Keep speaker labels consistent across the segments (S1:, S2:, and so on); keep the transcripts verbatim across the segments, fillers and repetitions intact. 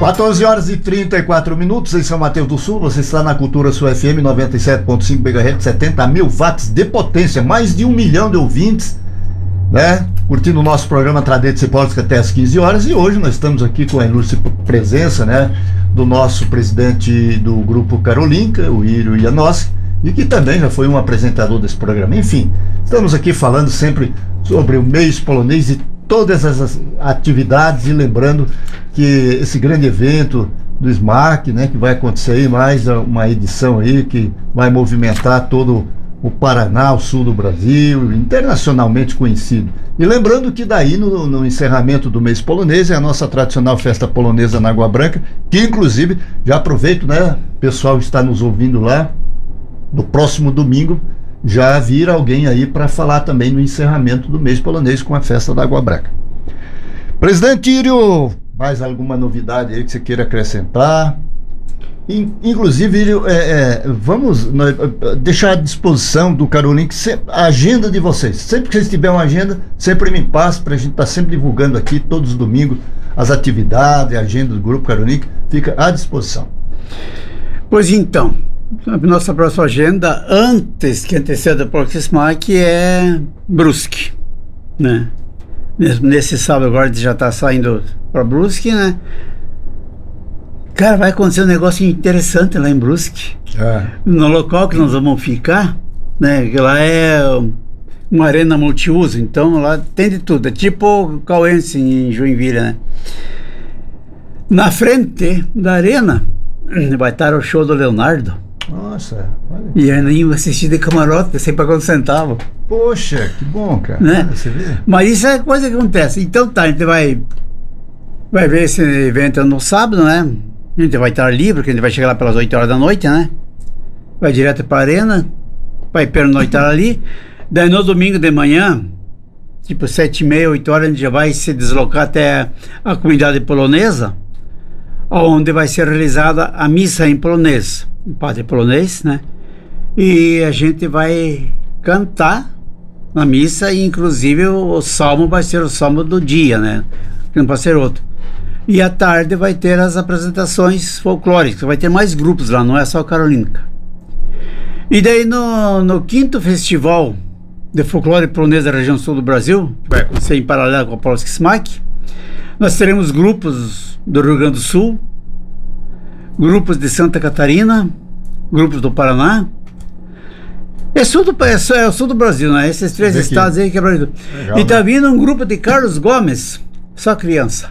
S1: quatorze horas e trinta e quatro minutos em São Mateus do Sul. Você está na Cultura Sul F M noventa e sete ponto cinco megahertz, setenta mil watts de potência, mais de um milhão de ouvintes, né? Curtindo o nosso programa Tradentes e Política até às quinze horas. E hoje nós estamos aqui com a ilustre presença, né, do nosso presidente do Grupo Carolinca, o Írio Iannoski, e que também já foi um apresentador desse programa. Enfim, estamos aqui falando sempre sobre o mês polonês e todas essas atividades, e lembrando que esse grande evento do SMARC, né, que vai acontecer aí, mais uma edição aí que vai movimentar todo o Paraná, o sul do Brasil, internacionalmente conhecido. E lembrando que daí no, no encerramento do mês polonês é a nossa tradicional festa polonesa na Água Branca, que inclusive, já aproveito, né, o pessoal está nos ouvindo lá, no próximo domingo já vira alguém aí para falar também no encerramento do mês polonês com a festa da Água Branca. Presidente Írio, mais alguma novidade aí que você queira acrescentar? Inclusive, Írio, é, é, vamos nós, deixar à disposição do Carolinca a agenda de vocês. Sempre que vocês tiverem uma agenda, sempre me passe, para a gente estar tá sempre divulgando aqui todos os domingos as atividades, a agenda do Grupo Carolinca fica à disposição.
S2: Pois então, a nossa próxima agenda, antes que anteceda o SMARC, é Brusque, né? Nesse sábado agora já está saindo para Brusque, né? Cara, vai acontecer um negócio interessante lá em Brusque. É. No local que nós vamos ficar, né? Que lá é uma arena multiuso, então lá tem de tudo. É tipo o Cauense em Joinville, né? Na frente da arena vai estar o show do Leonardo.
S1: Nossa, olha.
S2: E ainda ia assistir de camarote, sem pagar um centavo.
S1: Poxa, que bom, cara.
S2: Né?
S1: Você vê?
S2: Mas isso é coisa que acontece. Então tá, a gente vai, vai ver esse evento no sábado, né? A gente vai estar livre, porque a gente vai chegar lá pelas oito horas da noite, né? Vai direto pra arena, vai pernoitar ali. Daí no domingo de manhã, tipo sete e meia, oito horas, a gente já vai se deslocar até a comunidade polonesa, onde vai ser realizada a missa em polonês. Um padre polonês, né? E a gente vai cantar na missa, e inclusive o, o salmo vai ser o salmo do dia, né? Não pode ser outro. E à tarde vai ter as apresentações folclóricas, vai ter mais grupos lá, não é só Carolinca. E daí no, no quinto festival de folclore polonês da região sul do Brasil, que vai acontecer em paralelo com o Polski SMARC, nós teremos grupos do Rio Grande do Sul, grupos de Santa Catarina, grupos do Paraná. É, sul do, é, é o sul do Brasil, né? Esses três estados aí que é Brasil. Legal, e tá, né, vindo um grupo de Carlos Gomes, só criança.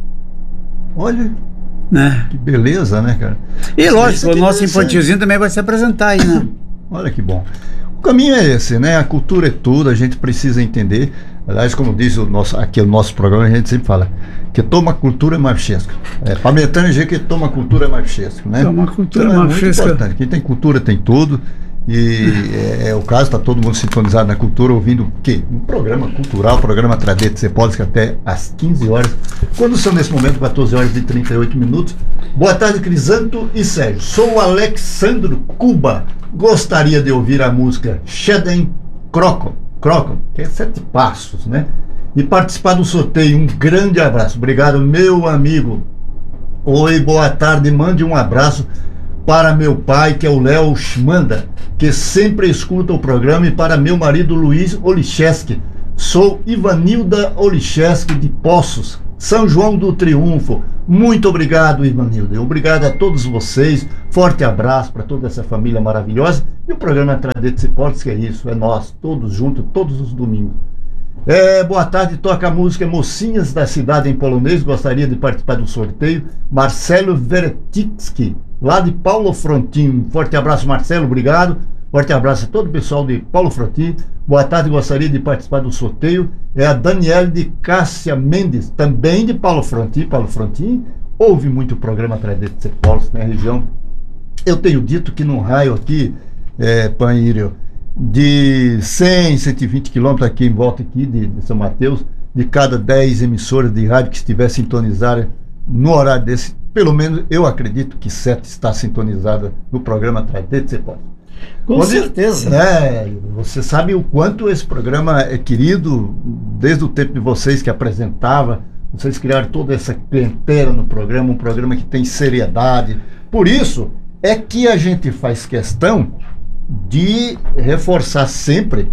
S1: Olha,
S2: né?
S1: Que beleza, né, cara?
S2: E lógico, o nosso infantilzinho também vai se apresentar aí, né?
S1: Olha que bom. O caminho é esse, né? A cultura é tudo, a gente precisa entender. Aliás, como diz o nosso, aqui o nosso programa, a gente sempre fala que toma cultura marchesca. É, Pametano G que toma cultura marchesca, né?
S2: Toma cultura
S1: então,
S2: marchesca.
S1: É muito importante. Quem tem cultura tem tudo. E é, é o caso, está todo mundo sintonizado na cultura, ouvindo o quê? Um programa cultural, programa Tradentes e Política até às quinze horas. Quando são nesse momento quatorze horas e trinta e oito minutos. Boa tarde, Crisanto e Sérgio. Sou o Alexandro Cuba. Gostaria de ouvir a música Sheden Krokon, Krokon, que é sete passos, né? E participar do sorteio. Um grande abraço. Obrigado, meu amigo. Oi, boa tarde. Mande um abraço para meu pai, que é o Léo Schmanda, que sempre escuta o programa, e para meu marido Luiz Olicheski. Sou Ivanilda Olicheski de Poços, São João do Triunfo. Muito obrigado, Ivanilda. Obrigado a todos vocês. Forte abraço para toda essa família maravilhosa. E o programa Tradentes e Política, que é isso, é nós, todos juntos, todos os domingos. É, boa tarde, toca a música Mocinhas da Cidade em polonês. Gostaria de participar do sorteio. Marcelo Verticki, lá de Paulo Frontin. Forte abraço, Marcelo, obrigado. Forte abraço a todo o pessoal de Paulo Frontin. Boa tarde, gostaria de participar do sorteio. É a Daniela de Cássia Mendes, também de Paulo Frontin. Paulo Frontin ouve muito o programa Tradentes e Política na região. Eu tenho dito que num raio aqui, é, Panhírio, de cem, cento e vinte quilômetros aqui em volta aqui de, de São Mateus, de cada dez emissoras de rádio que estiver sintonizada no horário desse, pelo menos eu acredito que sete está sintonizada no programa Tradentes e Política.
S2: Com Onde, certeza.
S1: Né, você sabe o quanto esse programa é querido, desde o tempo de vocês que apresentava Vocês criaram toda essa clientela no programa, um programa que tem seriedade. Por isso é que a gente faz questão de reforçar sempre,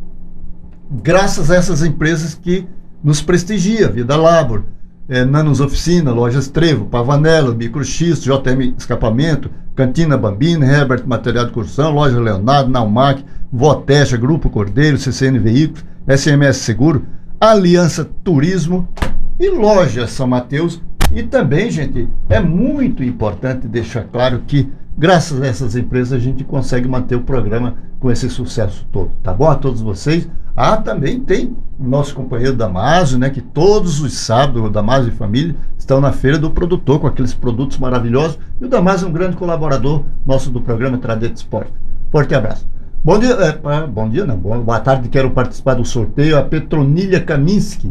S1: graças a essas empresas que nos prestigiam, Vida Labor, é, Nanos Oficina, Lojas Trevo, Pavanello, Microx, J M Escapamento, Cantina Bambina, Herbert Material de Construção, Loja Leonardo, Naumac, Votecha, Grupo Cordeiro, C C N Veículos, S M S Seguro, Aliança Turismo e Loja São Mateus. E também, gente, é muito importante deixar claro que graças a essas empresas a gente consegue manter o programa com esse sucesso todo, tá bom? A todos vocês. Ah, também tem o nosso companheiro Damásio, né, que todos os sábados, o Damásio e família, estão na Feira do Produtor com aqueles produtos maravilhosos. E o Damásio é um grande colaborador nosso do programa Tradete Esporte. Forte abraço. Bom dia, é, bom dia não, boa tarde, quero participar do sorteio, a Petronilha Kaminski,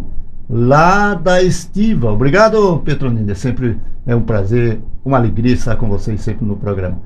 S1: lá da Estiva. Obrigado, Petronilha, sempre é um prazer, uma alegria estar com vocês sempre no programa.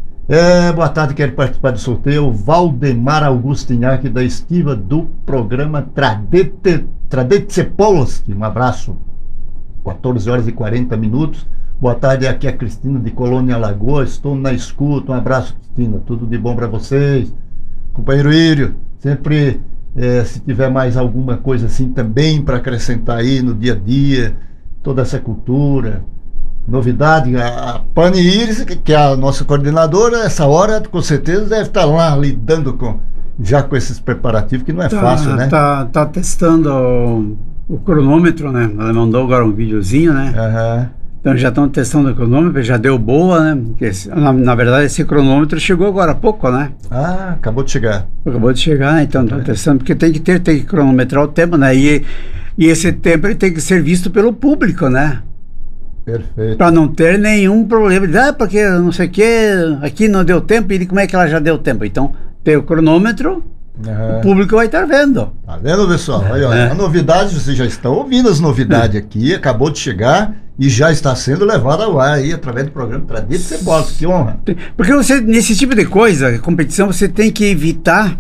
S1: É, boa tarde, quero participar do sorteio, Valdemar Augustinhac da Estiva, do programa Tradete, Tradete Cepolski. Um abraço, quatorze horas e quarenta minutos. Boa tarde, aqui é a Cristina de Colônia Lagoa, estou na escuta. Um abraço, Cristina, tudo de bom para vocês. Companheiro Írio, sempre é, se tiver mais alguma coisa assim também para acrescentar aí no dia a dia, toda essa cultura, novidade, a, a Pani Iris, que, que é a nossa coordenadora, essa hora com certeza deve estar lá lidando com, já com esses preparativos, que não é tá, fácil, né?
S2: Tá, tá testando o, o cronômetro, né? Ela mandou agora um videozinho, né?
S1: Uhum.
S2: Então já estão testando o cronômetro, já deu boa, né? Porque, na, na verdade, esse cronômetro chegou agora há pouco, né?
S1: Ah, acabou de chegar.
S2: Acabou de chegar, né? Então estão é. testando, porque tem que ter, tem que cronometrar o tempo, né? E, e esse tempo ele tem que ser visto pelo público, né?
S1: Perfeito.
S2: Para não ter nenhum problema. Ah, porque não sei o que, aqui não deu tempo, e como é que ela já deu tempo? Então, tem o cronômetro, uhum. O público vai estar vendo.
S1: Tá vendo, pessoal? Aí, ó, é. A novidade, vocês já estão ouvindo as novidades é. aqui, acabou de chegar e já está sendo levado ao ar aí, através do programa Tradete Cepolski. Que honra.
S2: Porque você, nesse tipo de coisa, competição, você tem que evitar,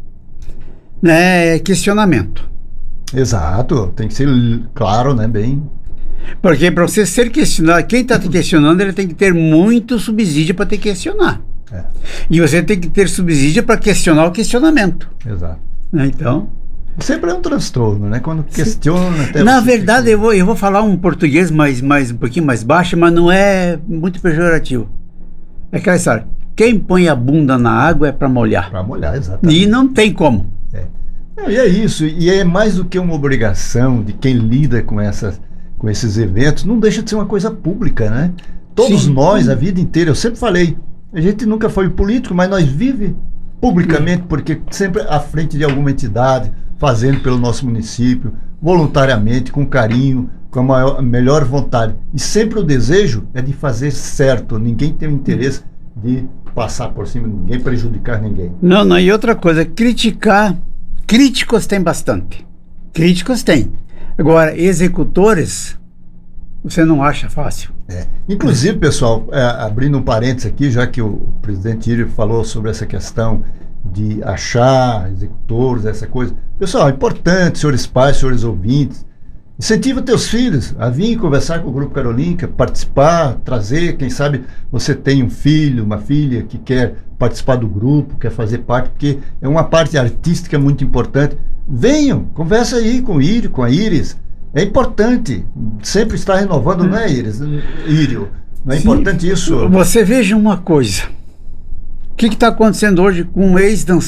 S2: né, questionamento.
S1: Exato, tem que ser claro, né, bem...
S2: Porque para você ser questionado, quem está te questionando, ele tem que ter muito subsídio para te questionar. É. E você tem que ter subsídio para questionar o questionamento.
S1: Exato.
S2: Então...
S1: Sempre é um transtorno, né? Quando questiona... Até
S2: Na verdade, fica... eu, vou, eu vou falar um português mais, mais, um pouquinho mais baixo, mas não é muito pejorativo. É aquela história. Quem põe a bunda na água é para molhar.
S1: Para molhar, exatamente.
S2: E não tem como.
S1: É. Não, e é isso. E é mais do que uma obrigação de quem lida com, essas, com esses eventos. Não deixa de ser uma coisa pública, né? Todos Sim. nós, a vida inteira, eu sempre falei, a gente nunca foi político, mas nós vivemos publicamente, porque sempre à frente de alguma entidade, fazendo pelo nosso município, voluntariamente, com carinho, com a, maior, a melhor vontade. E sempre o desejo é de fazer certo. Ninguém tem o interesse de passar por cima de ninguém, prejudicar ninguém.
S2: Não, não. E outra coisa, criticar. Críticos tem bastante. Críticos tem. Agora, executores, você não acha fácil.
S1: É. Inclusive, pessoal, é, abrindo um parênteses aqui, já que o presidente Írio falou sobre essa questão de achar executores, essa coisa. Pessoal, é importante, senhores pais, senhores ouvintes, incentiva teus filhos a vir conversar com o Grupo Carolínica, participar, trazer, quem sabe você tem um filho, uma filha que quer participar do grupo, quer fazer parte, porque é uma parte artística muito importante. Venham, conversa aí com o Írio, com a Iris. É importante, sempre estar renovando, não é, Iris? Írio, não é Sim. importante isso?
S2: Você veja uma coisa. O que está acontecendo hoje com um ex-dançante